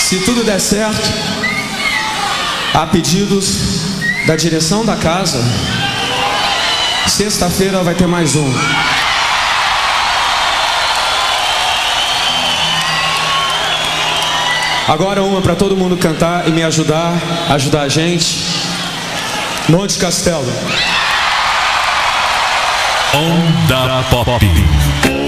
Se tudo der certo, a pedidos da direção da casa, sexta-feira vai ter mais um. Agora uma para todo mundo cantar e me ajudar a gente. Monte Castelo. Onda Pop.